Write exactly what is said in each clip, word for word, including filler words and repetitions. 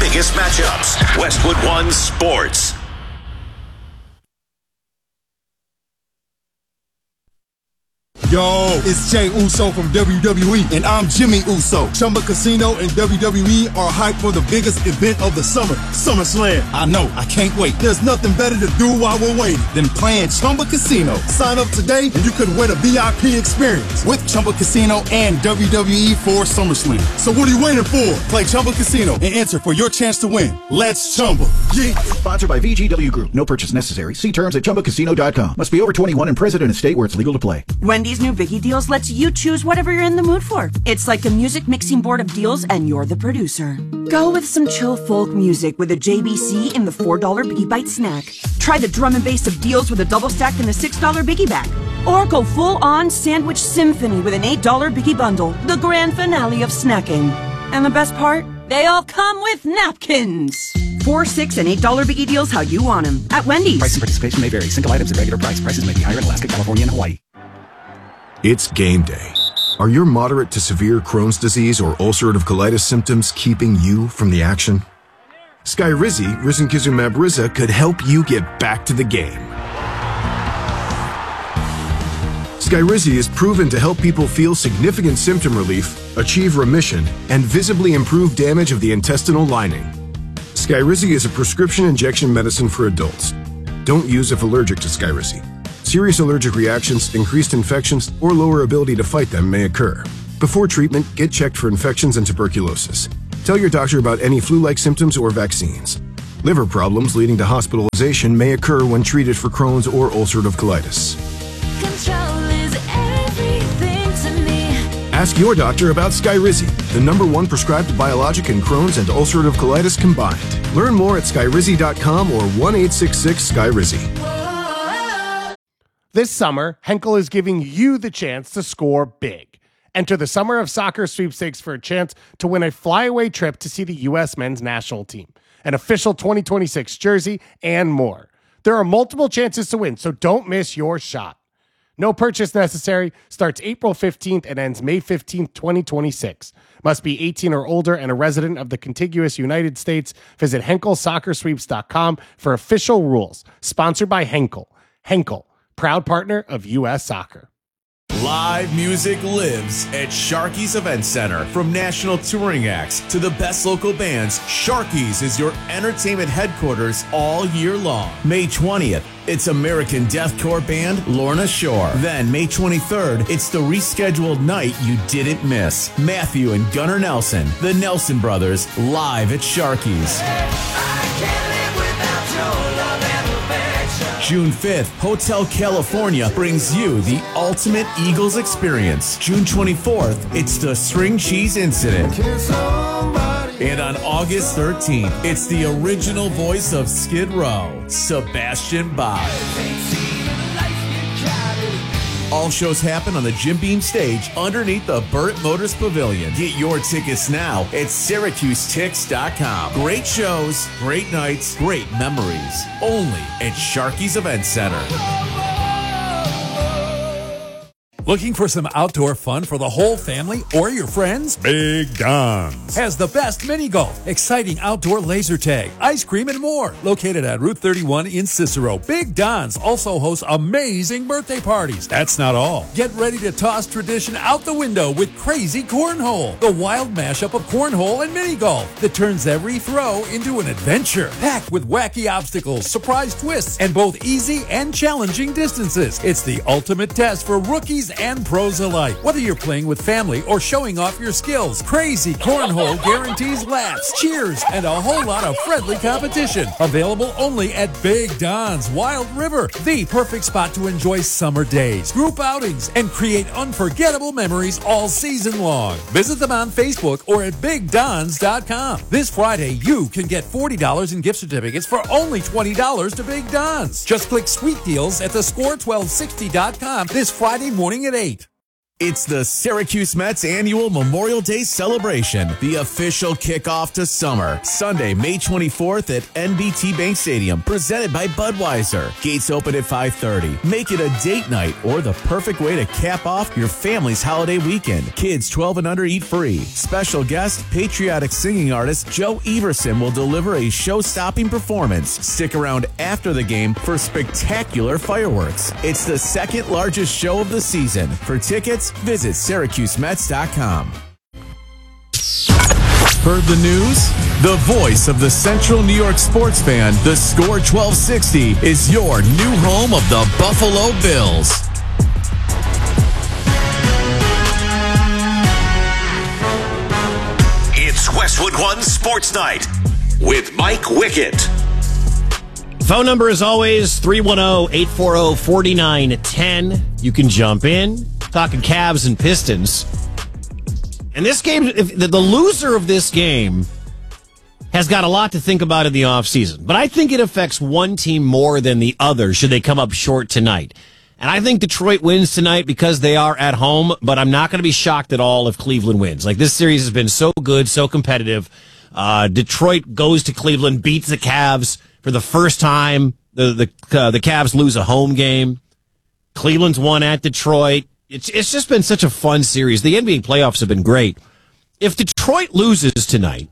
biggest matchups. Westwood One Sports. Yo, it's Jay Uso from W W E, and I'm Jimmy Uso. Chumba Casino and W W E are hyped for the biggest event of the summer, SummerSlam. I know, I can't wait. There's nothing better to do while we're waiting than playing Chumba Casino. Sign up today and you could win a V I P experience with Chumba Casino and W W E for SummerSlam. So what are you waiting for? Play Chumba Casino and enter for your chance to win. Let's Chumba. Yeah. Sponsored by V G W Group. No purchase necessary. See terms at chumba casino dot com. Must be over twenty-one and present in a state where it's legal to play. Wendy's new Biggie Deals lets you choose whatever you're in the mood for. It's like a music mixing board of deals, and you're the producer. Go with some chill folk music with a J B C in the four dollar Biggie Bite snack. Try the drum and bass of deals with a double stack in the six dollar Biggie bag. Or go full-on sandwich symphony with an eight dollar Biggie bundle, the grand finale of snacking. And the best part? They all come with napkins. Four, six, and eight dollar Biggie Deals how you want them at Wendy's. Price and participation may vary. Single items at regular price. Prices may be higher in Alaska, California, and Hawaii. It's game day. Are your moderate to severe Crohn's disease or ulcerative colitis symptoms keeping you from the action? Skyrizi, risankizumab Riza, could help you get back to the game. Skyrizi is proven to help people feel significant symptom relief, achieve remission, and visibly improve damage of the intestinal lining. Skyrizi is a prescription injection medicine for adults. Don't use if allergic to Skyrizi. Serious allergic reactions, increased infections, or lower ability to fight them may occur. Before treatment, get checked for infections and tuberculosis. Tell your doctor about any flu-like symptoms or vaccines. Liver problems leading to hospitalization may occur when treated for Crohn's or ulcerative colitis. Control is everything to me. Ask your doctor about Skyrizi, the number one prescribed biologic in Crohn's and ulcerative colitis combined. Learn more at skyrizi dot com or one eight six six Skyrizi. This summer, Henkel is giving you the chance to score big. Enter the Summer of Soccer sweepstakes for a chance to win a flyaway trip to see the U S men's national team, an official twenty twenty-six jersey, and more. There are multiple chances to win, so don't miss your shot. No purchase necessary, starts April fifteenth and ends May fifteenth, twenty twenty-six. Must be eighteen or older and a resident of the contiguous United States. Visit henkel soccer sweeps dot com for official rules. Sponsored by Henkel. Henkel, proud partner of U S Soccer. Live music lives at Sharky's Event Center. From national touring acts to the best local bands, Sharky's is your entertainment headquarters all year long. May twentieth, it's American deathcore band Lorna Shore. Then May twenty-third, it's the rescheduled night you didn't miss. Matthew and Gunnar Nelson, the Nelson Brothers, live at Sharky's. June fifth, Hotel California brings you the ultimate Eagles experience. June twenty-fourth, it's the String Cheese Incident. And on August thirteenth, it's the original voice of Skid Row, Sebastian Bach. All shows happen on the Jim Beam stage underneath the Burt Motors Pavilion. Get your tickets now at syracuse tix dot com. Great shows, great nights, great memories. Only at Sharky's Event Center. Looking for some outdoor fun for the whole family or your friends? Big Don's has the best mini golf, exciting outdoor laser tag, ice cream, and more. Located at Route thirty-one in Cicero, Big Don's also hosts amazing birthday parties. That's not all. Get ready to toss tradition out the window with Crazy Cornhole, the wild mashup of cornhole and mini golf that turns every throw into an adventure. Packed with wacky obstacles, surprise twists, and both easy and challenging distances. It's the ultimate test for rookies and pros alike. Whether you're playing with family or showing off your skills, Crazy Cornhole guarantees laughs, cheers, and a whole lot of friendly competition. Available only at Big Don's Wild River, the perfect spot to enjoy summer days, group outings, and create unforgettable memories all season long. Visit them on Facebook or at big dons dot com. This Friday, you can get forty dollars in gift certificates for only twenty dollars to Big Don's. Just click Sweet Deals at the score twelve sixty dot com this Friday morning at eight. It's the Syracuse Mets annual Memorial Day celebration, the official kickoff to summer. Sunday, May twenty-fourth at N B T Bank Stadium, presented by Budweiser. Gates open at five thirty. Make it a date night or the perfect way to cap off your family's holiday weekend. Kids twelve and under eat free. Special guest, patriotic singing artist Joe Everson will deliver a show-stopping performance. Stick around after the game for spectacular fireworks. It's the second largest show of the season. For tickets, visit Syracuse Mets dot com. Heard the news? The voice of the Central New York sports fan, the Score twelve sixty, is your new home of the Buffalo Bills. It's Westwood One Sports Night with Mike Wickett. Phone number is always three one zero, eight four zero, four nine one zero. You can jump in. Talking Cavs and Pistons. And this game, if the, the loser of this game has got a lot to think about in the offseason. But I think it affects one team more than the other should they come up short tonight. And I think Detroit wins tonight because they are at home, but I'm not going to be shocked at all if Cleveland wins. Like, this series has been so good, so competitive. Uh, Detroit goes to Cleveland, beats the Cavs for the first time. The, the, uh, the Cavs lose a home game. Cleveland's won at Detroit. It's it's just been such a fun series. The N B A playoffs have been great. If Detroit loses tonight,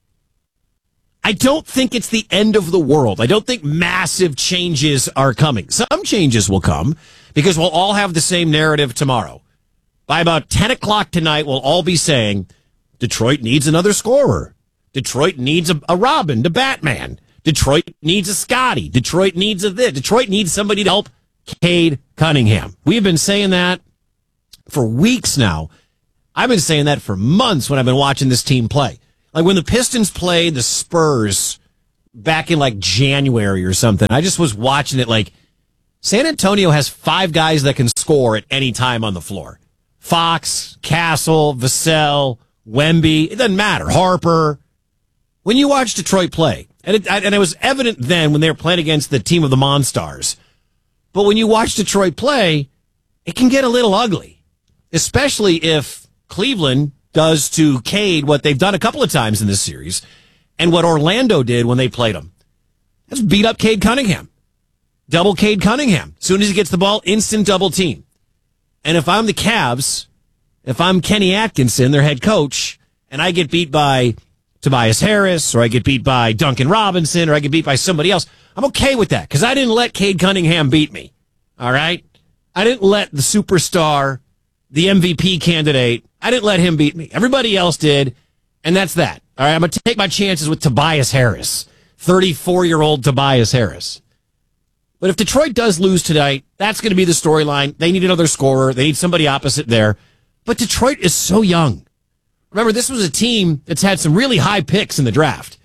I don't think it's the end of the world. I don't think massive changes are coming. Some changes will come because we'll all have the same narrative tomorrow. By about ten o'clock tonight, we'll all be saying, Detroit needs another scorer. Detroit needs a, a Robin, the Batman. Detroit needs a Scotty. Detroit needs a this. Detroit needs somebody to help Cade Cunningham. We've been saying that for weeks now. I've been saying that for months when I've been watching this team play. Like when the Pistons played the Spurs back in like January or something, I just was watching it like San Antonio has five guys that can score at any time on the floor. Fox, Castle, Vassell, Wemby, it doesn't matter, Harper. When you watch Detroit play, and it, and it was evident then when they were playing against the team of the Monstars, but when you watch Detroit play, it can get a little ugly. Especially if Cleveland does to Cade what they've done a couple of times in this series and what Orlando did when they played him. Let's beat up Cade Cunningham. Double Cade Cunningham. As soon as he gets the ball, instant double team. And if I'm the Cavs, if I'm Kenny Atkinson, their head coach, and I get beat by Tobias Harris, or I get beat by Duncan Robinson, or I get beat by somebody else, I'm okay with that because I didn't let Cade Cunningham beat me. All right? I didn't let the superstar, the M V P candidate, I didn't let him beat me. Everybody else did, and that's that. All right, I'm going to take my chances with Tobias Harris, thirty-four-year-old Tobias Harris. But if Detroit does lose tonight, that's going to be the storyline. They need another scorer. They need somebody opposite there. But Detroit is so young. Remember, this was a team that's had some really high picks in the draft.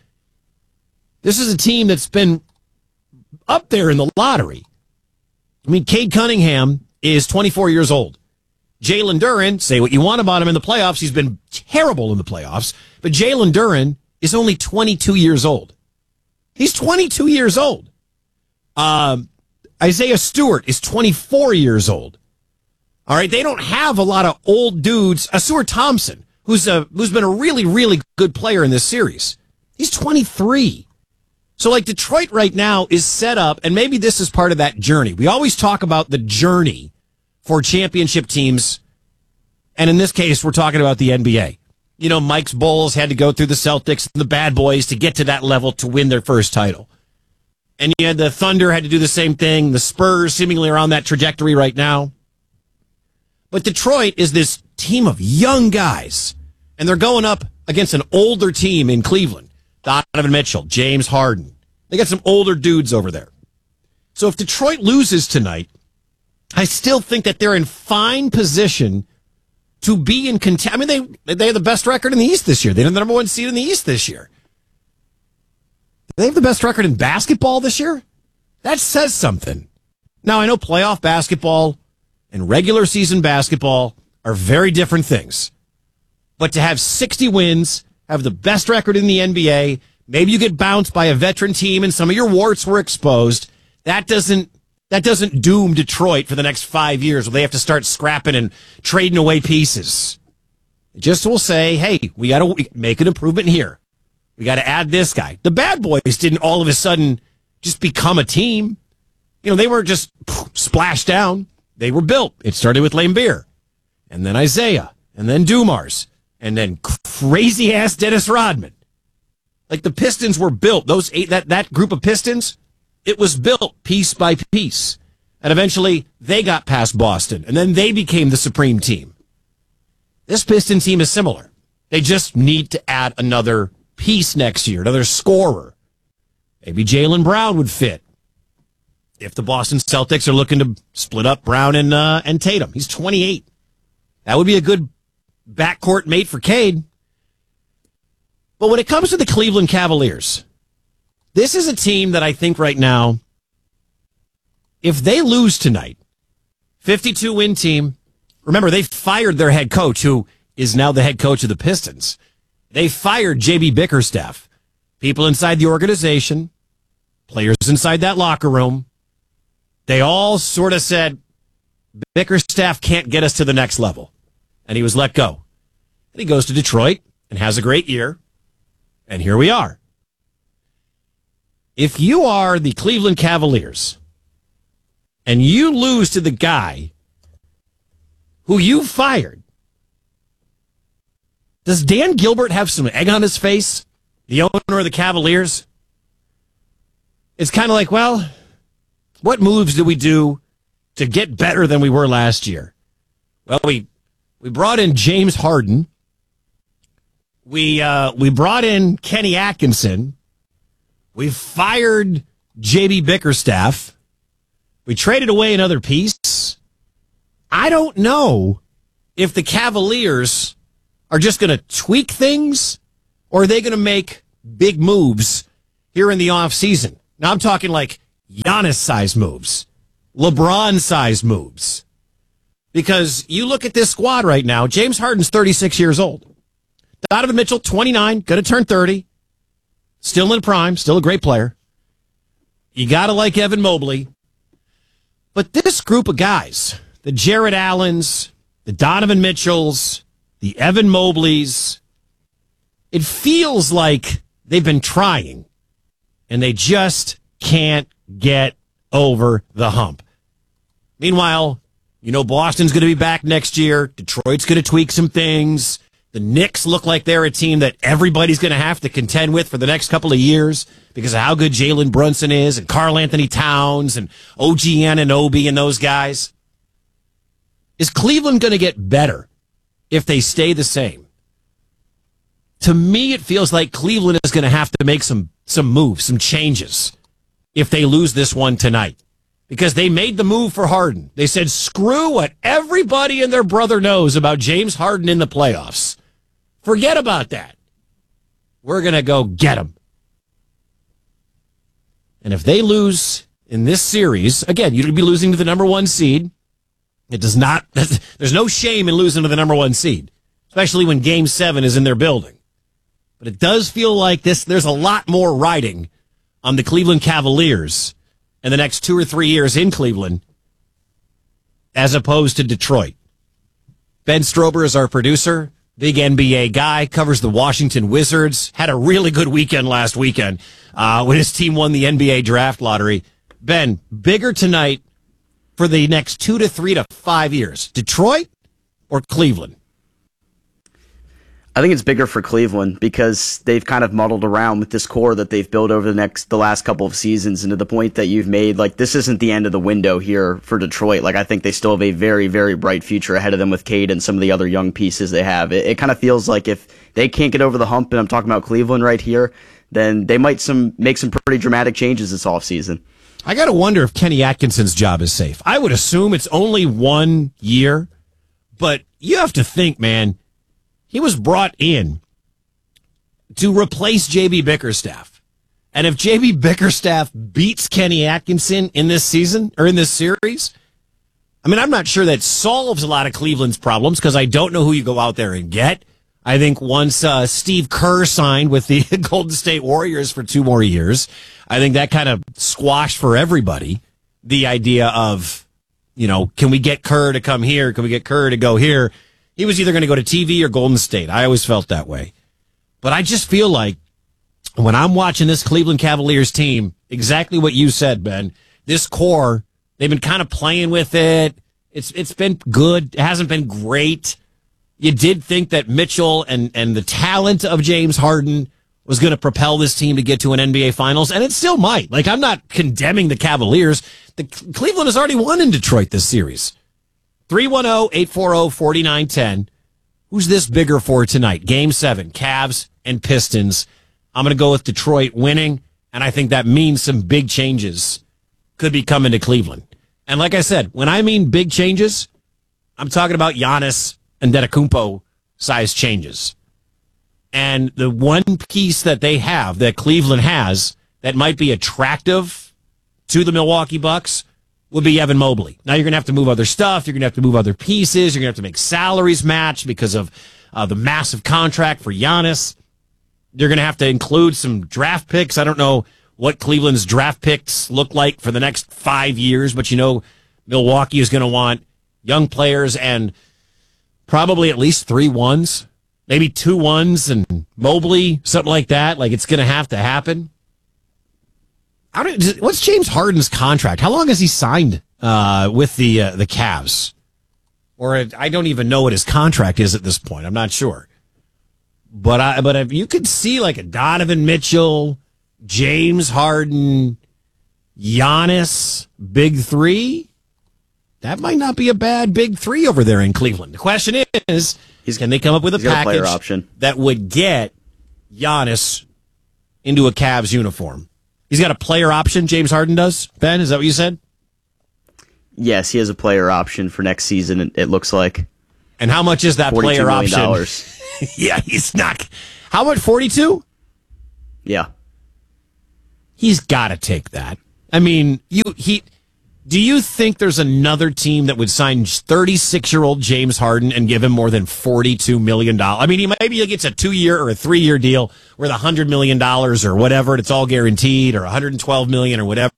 This is a team that's been up there in the lottery. I mean, Cade Cunningham is twenty-four years old. Jalen Duren, say what you want about him in the playoffs. He's been terrible in the playoffs. But Jalen Duren is only twenty-two years old. He's twenty-two years old. Um, Isaiah Stewart is twenty-four years old. All right, they don't have a lot of old dudes. Uh, Stuart Thompson, who's a, who's been a really, really good player in this series. He's twenty-three. So, like, Detroit right now is set up, and maybe this is part of that journey. We always talk about the journey for championship teams, and in this case, we're talking about the N B A. You know, Mike's Bulls had to go through the Celtics and the Bad Boys to get to that level to win their first title. And you had the Thunder had to do the same thing. The Spurs seemingly are on that trajectory right now. But Detroit is this team of young guys, and they're going up against an older team in Cleveland. Donovan Mitchell, James Harden. They got some older dudes over there. So if Detroit loses tonight, I still think that they're in fine position to be in contention. I mean, they they have the best record in the East this year. They have the number one seed in the East this year. They have the best record in basketball this year. That says something. Now, I know playoff basketball and regular season basketball are very different things. But to have sixty wins, have the best record in the N B A, maybe you get bounced by a veteran team and some of your warts were exposed, that doesn't That doesn't doom Detroit for the next five years where they have to start scrapping and trading away pieces. It just will say, hey, we got to make an improvement here. We got to add this guy. The Bad Boys didn't all of a sudden just become a team. You know, they were just poof, splashed down. They were built. It started with Lane Beer, and then Isaiah, and then Dumars, and then crazy-ass Dennis Rodman. Like, the Pistons were built. Those eight, that, that group of Pistons, it was built piece by piece. And eventually, they got past Boston, and then they became the supreme team. This Piston team is similar. They just need to add another piece next year, another scorer. Maybe Jaylen Brown would fit. If the Boston Celtics are looking to split up Brown and uh, and Tatum. He's twenty-eight. That would be a good backcourt mate for Cade. But when it comes to the Cleveland Cavaliers, this is a team that I think right now, if they lose tonight, fifty-two win team, remember they fired their head coach, who is now the head coach of the Pistons. They fired J B Bickerstaff. People inside the organization, players inside that locker room, they all sort of said, Bickerstaff can't get us to the next level. And he was let go. And he goes to Detroit and has a great year. And here we are. If you are the Cleveland Cavaliers and you lose to the guy who you fired, does Dan Gilbert have some egg on his face? The owner of the Cavaliers? It's kind of like, well, what moves did we do to get better than we were last year? Well, we we brought in James Harden. We uh, we brought in Kenny Atkinson. We fired J B Bickerstaff. We traded away another piece. I don't know if the Cavaliers are just going to tweak things, or are they going to make big moves here in the offseason? Now, I'm talking like Giannis-sized moves, LeBron-sized moves. Because you look at this squad right now, James Harden's thirty-six years old. Donovan Mitchell, twenty-nine, going to turn thirty. Still in prime, still a great player. You got to like Evan Mobley. But this group of guys, the Jared Allens, the Donovan Mitchells, the Evan Mobleys, it feels like they've been trying, and they just can't get over the hump. Meanwhile, you know Boston's going to be back next year. Detroit's going to tweak some things. The Knicks look like they're a team that everybody's going to have to contend with for the next couple of years because of how good Jalen Brunson is and Karl Anthony Towns and O G Anunoby and those guys. Is Cleveland going to get better if they stay the same? To me, it feels like Cleveland is going to have to make some some moves, some changes if they lose this one tonight. Because they made the move for Harden. They said, screw what everybody and their brother knows about James Harden in the playoffs. Forget about that. We're going to go get him. And if they lose in this series, again, you'd be losing to the number one seed. It does not, there's no shame in losing to the number one seed, especially when game seven is in their building. But it does feel like this, there's a lot more riding on the Cleveland Cavaliers in the next two or three years in Cleveland as opposed to Detroit. Ben Strober is our producer, big N B A guy, covers the Washington Wizards, had a really good weekend last weekend uh, when his team won the N B A draft lottery. Ben, bigger tonight for the next two to three to five years, Detroit or Cleveland? I think it's bigger for Cleveland because they've kind of muddled around with this core that they've built over the next, the last couple of seasons, and to the point that you've made, like, this isn't the end of the window here for Detroit. Like, I think they still have a very, very bright future ahead of them with Cade and some of the other young pieces they have. It, it kind of feels like if they can't get over the hump, and I'm talking about Cleveland right here, then they might some make some pretty dramatic changes this offseason. I got to wonder if Kenny Atkinson's job is safe. I would assume it's only one year, but you have to think, man, he was brought in to replace J B Bickerstaff. And if J B Bickerstaff beats Kenny Atkinson in this season or in this series, I mean, I'm not sure that solves a lot of Cleveland's problems because I don't know who you go out there and get. I think once uh, Steve Kerr signed with the Golden State Warriors for two more years, I think that kind of squashed for everybody. the idea of, you know, can we get Kerr to come here? Can we get Kerr to go here? He was either going to go to T V or Golden State. I always felt that way. But I just feel like when I'm watching this Cleveland Cavaliers team, exactly what you said, Ben, this core, they've been kind of playing with it. It's It's been good. It hasn't been great. You did think that Mitchell and, and the talent of James Harden was going to propel this team to get to an N B A Finals, and it still might. Like, I'm not condemning the Cavaliers. The Cleveland has already won in Detroit this series. three one zero, eight four zero, four nine one zero. Who's this bigger for tonight? Game seven, Cavs and Pistons. I'm going to go with Detroit winning, and I think that means some big changes could be coming to Cleveland. And like I said, when I mean big changes, I'm talking about Giannis and Antetokounmpo size changes. And the one piece that they have, that Cleveland has, that might be attractive to the Milwaukee Bucks would be Evan Mobley. Now you're going to have to move other stuff. You're going to have to move other pieces. You're going to have to make salaries match because of uh, the massive contract for Giannis. You're going to have to include some draft picks. I don't know what Cleveland's draft picks look like for the next five years, but you know Milwaukee is going to want young players and probably at least three ones, maybe two ones and Mobley, something like that. Like, it's going to have to happen. I don't, what's James Harden's contract? How long has he signed uh, with the uh, the Cavs? Or I don't even know what his contract is at this point. I'm not sure. But I, but if you could see like a Donovan Mitchell, James Harden, Giannis, big three, that might not be a bad big three over there in Cleveland. The question is, he's, can they come up with a package a option that would get Giannis into a Cavs uniform? He's got a player option, James Harden does. Ben, is that what you said? Yes, he has a player option for next season, it, it looks like. And how much is that player option? Yeah, he's not. How much? forty-two? Yeah. He's got to take that. I mean, you he. Do you think there's another team that would sign thirty-six-year-old James Harden and give him more than forty-two million dollars? I mean, he maybe he gets a two-year or a three-year deal worth one hundred million dollars or whatever, and it's all guaranteed, or one hundred twelve million dollars or whatever.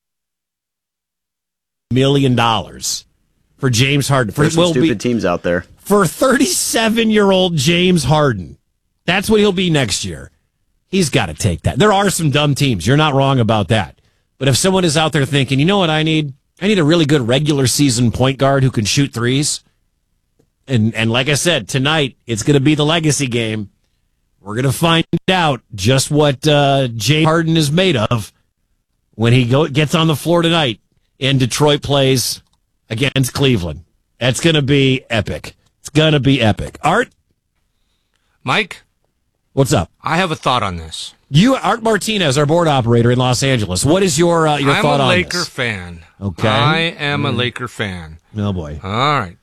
Million dollars for James Harden. For, There's some will stupid be, teams out there. For thirty-seven-year-old James Harden, that's what he'll be next year. He's got to take that. There are some dumb teams. You're not wrong about that. But if someone is out there thinking, you know what I need? I need a really good regular season point guard who can shoot threes. And and like I said, tonight, it's going to be the legacy game. We're going to find out just what uh, James Harden is made of when he go, gets on the floor tonight and Detroit plays against Cleveland. That's going to be epic. It's going to be epic. Art? Mike? What's up? I have a thought on this. You, Art Martinez, our board operator in Los Angeles. What is your uh, your I'm thought on this? I'm a Laker fan. Okay. I am mm. a Laker fan. Oh, boy. All right.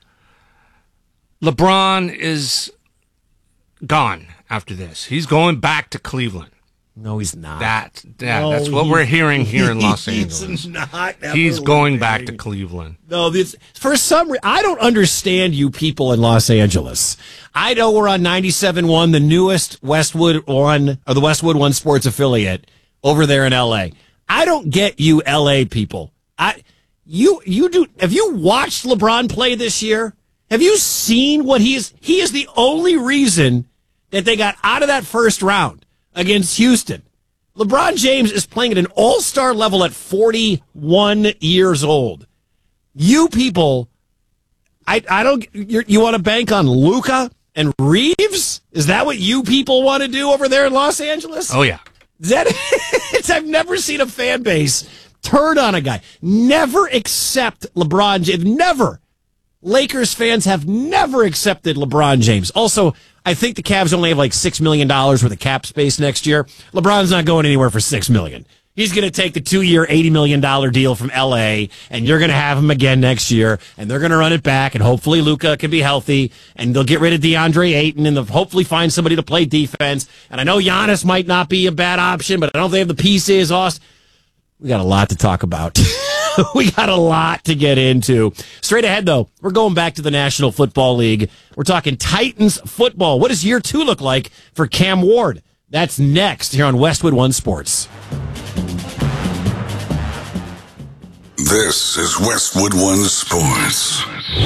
LeBron is gone after this. He's going back to Cleveland. No, he's not. That, that no, That's what we're hearing here in Los Angeles. He's not. He's going back to Cleveland. No, this, for some reason, I don't understand you people in Los Angeles. I know we're on ninety-seven point one, the newest Westwood One, or the Westwood One sports affiliate over there in L A. I don't get you L A people. I, you, you do, have you watched LeBron play this year? Have you seen what he is? He is the only reason that they got out of that first round against Houston. LeBron James is playing at an all-star level at forty-one years old. You people, I I don't. You're, you want to bank on Luka and Reeves? Is that what you people want to do over there in Los Angeles? Oh yeah. Is that it's, I've never seen a fan base turn on a guy. Never accept LeBron James. Never. Lakers fans have never accepted LeBron James. Also, I think the Cavs only have like six million dollars worth of cap space next year. LeBron's not going anywhere for six million dollars. He's going to take the two-year, eighty million dollars deal from L A, and you're going to have him again next year, and they're going to run it back, and hopefully Luka can be healthy, and they'll get rid of DeAndre Ayton, and they'll hopefully find somebody to play defense. And I know Giannis might not be a bad option, but I don't think they have the pieces. Austin, we got a lot to talk about. We got a lot to get into. Straight ahead, though, we're going back to the National Football League. We're talking Titans football. What does year two look like for Cam Ward? That's next here on Westwood One Sports. This is Westwood One Sports.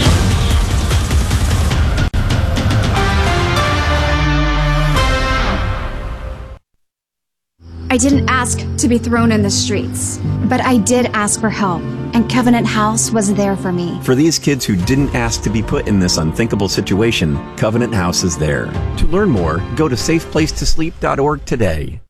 I didn't ask to be thrown in the streets, but I did ask for help, and Covenant House was there for me. For these kids who didn't ask to be put in this unthinkable situation, Covenant House is there. To learn more, go to safe place to sleep dot org today.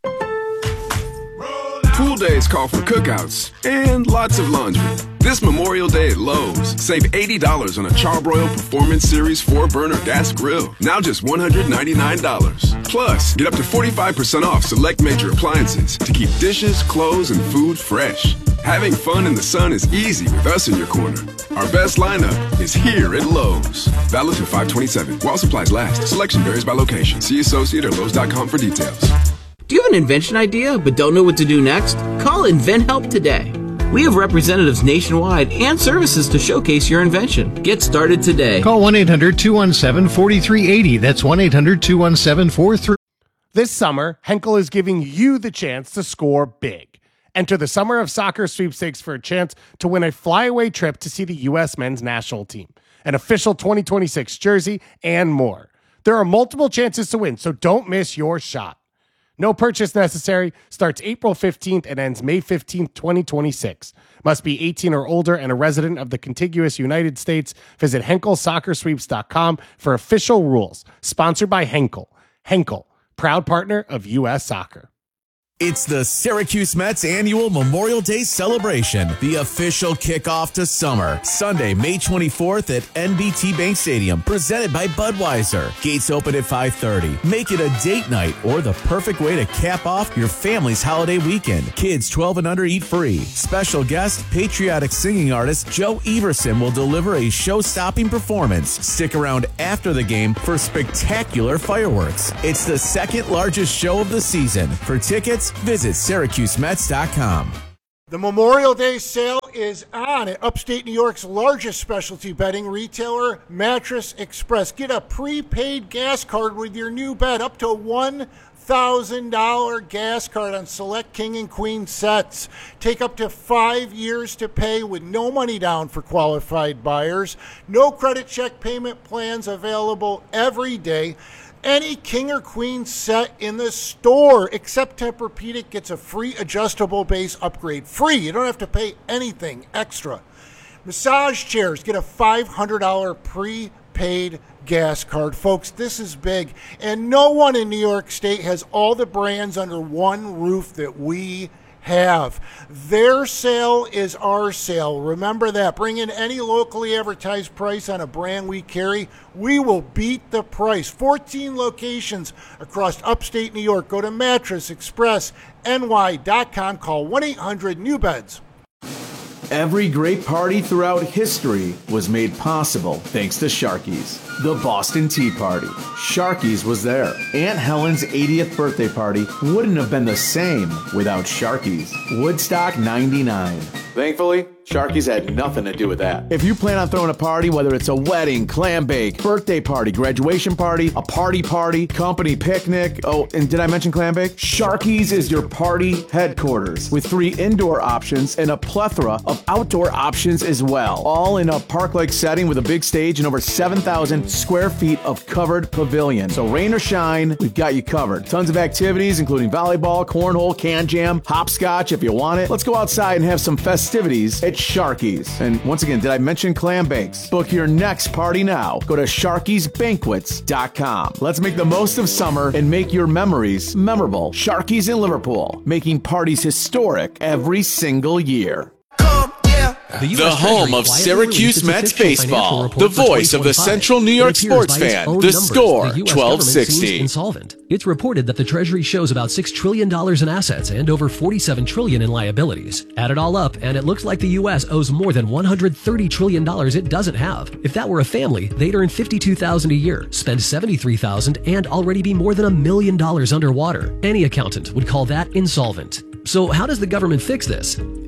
Pool days call for cookouts and lots of laundry. This Memorial Day at Lowe's, save eighty dollars on a Charbroil Performance Series four burner gas grill. Now just one hundred ninety-nine dollars. Plus, get up to forty-five percent off select major appliances to keep dishes, clothes, and food fresh. Having fun in the sun is easy with us in your corner. Our best lineup is here at Lowe's. Valid through five twenty-seven. While supplies last. Selection varies by location. See associate or Lowe's dot com for details. Do you have an invention idea but don't know what to do next? Call InventHelp today. We have representatives nationwide and services to showcase your invention. Get started today. Call one eight hundred two one seven four three eight zero. That's one eight hundred two one seven four three. This summer, Henkel is giving you the chance to score big. Enter the Summer of Soccer sweepstakes for a chance to win a flyaway trip to see the U S men's national team, an official twenty twenty-six jersey, and more. There are multiple chances to win, so don't miss your shot. No purchase necessary. Starts April fifteenth and ends May fifteenth, twenty twenty-six. Must be eighteen or older and a resident of the contiguous United States. Visit Henkel Soccer Sweeps dot com for official rules. Sponsored by Henkel. Henkel, proud partner of U S Soccer. It's the Syracuse Mets annual Memorial Day celebration, the official kickoff to summer. Sunday, May twenty-fourth at N B T Bank Stadium, presented by Budweiser. Gates open at five thirty. Make it a date night or the perfect way to cap off your family's holiday weekend. Kids twelve and under eat free. Special guest, patriotic singing artist Joe Everson will deliver a show-stopping performance. Stick around after the game for spectacular fireworks. It's the second largest show of the season. For tickets, visit Syracuse Mets dot com. The Memorial Day sale is on at upstate New York's largest specialty bedding retailer, Mattress Express. Get a prepaid gas card with your new bed, up to one thousand dollars gas card on select king and queen sets. Take up to five years to pay with no money down for qualified buyers. No credit check payment plans available every day. Any king or queen set in the store except Tempur-Pedic gets a free adjustable base upgrade. Free. You don't have to pay anything extra. Massage chairs get a five hundred dollars prepaid gas card. Folks, this is big. And no one in New York State has all the brands under one roof that we have. Their sale is our sale. Remember that. Bring in any locally advertised price on a brand we carry. We will beat the price. fourteen locations across upstate New York. Go to mattress express N Y dot com. Call one eight hundred new beds. Every great party throughout history was made possible thanks to Sharky's. The Boston Tea Party. Sharky's was there. Aunt Helen's eightieth birthday party wouldn't have been the same without Sharky's. Woodstock ninety-nine. Thankfully, Sharky's had nothing to do with that. If you plan on throwing a party, whether it's a wedding, clam bake, birthday party, graduation party, a party party, company picnic, oh, and did I mention clam bake? Sharky's is your party headquarters with three indoor options and a plethora of outdoor options as well. All in a park-like setting with a big stage and over seven thousand square feet of covered pavilion. So rain or shine, we've got you covered. Tons of activities, including volleyball, cornhole, can jam, hopscotch if you want it. Let's go outside and have some festivities at Sharky's. And once again, did I mention clam bakes? Book your next party now. Go to Sharky's Banquets dot com. Let's make the most of summer and make your memories memorable. Sharky's in Liverpool, making parties historic every single year. The, the home of Syracuse Mets baseball, the voice of the Central New York sports fan, the Score, twelve sixty. Insolvent. It's reported that the Treasury shows about six trillion dollars in assets and over forty-seven trillion dollars in liabilities. Add it all up, and it looks like the U S owes more than one hundred thirty trillion dollars it doesn't have. If that were a family, they'd earn fifty-two thousand dollars a year, spend seventy-three thousand dollars, and already be more than a million dollars underwater. Any accountant would call that insolvent. So how does the government fix this?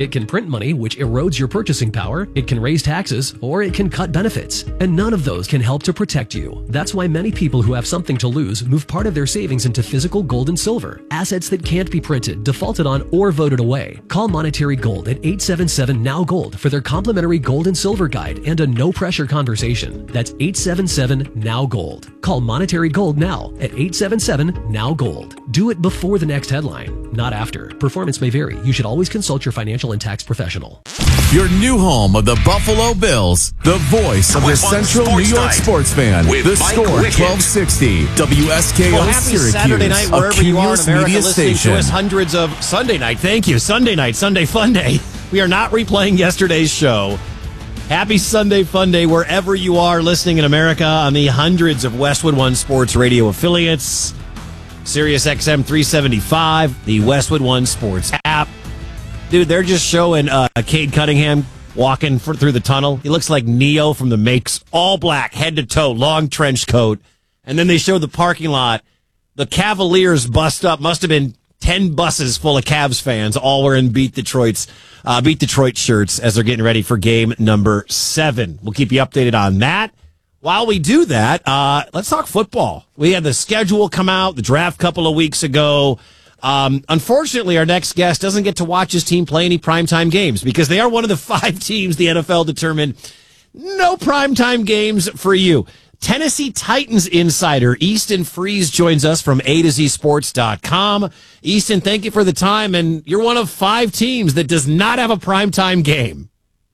It can print money, which erodes your purchasing power. It can raise taxes, or it can cut benefits. And none of those can help to protect you. That's why many people who have something to lose move part of their savings into physical gold and silver, assets that can't be printed, defaulted on, or voted away. Call Monetary Gold at eight seven seven N O W Gold for their complimentary gold and silver guide and a no-pressure conversation. That's eight seven seven N O W Gold. Call Monetary Gold now at eight seven seven N O W Gold. Do it before the next headline, not after. Performance may vary. You should always consult your financial and tax professional. Your new home of the Buffalo Bills, the voice of the Central New York sports fan. The Score twelve sixty W S K O well, happy Syracuse, Saturday night wherever you are in America, Media listening Station. to us. Hundreds of Sunday night. Thank you. Sunday night, Sunday Fun Day. We are not replaying yesterday's show. Happy Sunday Fun Day wherever you are listening in America on the hundreds of Westwood One Sports radio affiliates. Sirius X M three seventy-five, the Westwood One Sports app. Dude, they're just showing uh, Cade Cunningham walking for, through the tunnel. He looks like Neo from the Makes, all black, head to toe, long trench coat. And then they show the parking lot. The Cavaliers bust up. Must have been ten buses full of Cavs fans, all wearing Beat Detroit's uh, Beat Detroit shirts as they're getting ready for game number seven. We'll keep you updated on that. While we do that, uh, let's talk football. We had the schedule come out, the draft a couple of weeks ago. Um, unfortunately, our next guest doesn't get to watch his team play any primetime games because they are one of the five teams the N F L determined no primetime games for you. Tennessee Titans insider Easton Freeze joins us from A to Z Sports dot com. Easton, thank you for the time, and you're one of five teams that does not have a primetime game.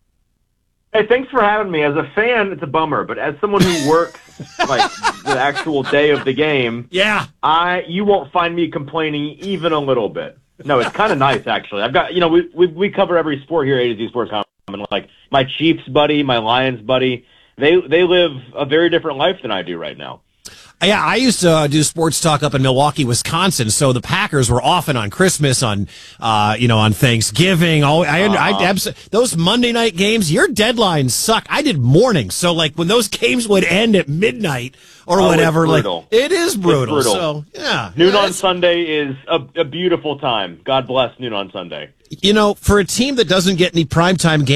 Hey, thanks for having me. As a fan, it's a bummer, but as someone who works like the actual day of the game, yeah, I you won't find me complaining even a little bit. No, it's kind of nice actually. I've got you know we, we we cover every sport here at A to Z Sports dot com, and like my Chiefs buddy, my Lions buddy, they they live a very different life than I do right now. Yeah, I used to uh, do sports talk up in Milwaukee, Wisconsin. So the Packers were often on Christmas, on uh, you know, on Thanksgiving. All I, uh, I, I those Monday night games, your deadlines suck. I did mornings, so like when those games would end at midnight or oh, whatever, it's like brutal. it is brutal. It's brutal. So yeah, noon yeah, on Sunday is a, a beautiful time. God bless noon on Sunday. You know, for a team that doesn't get any primetime games.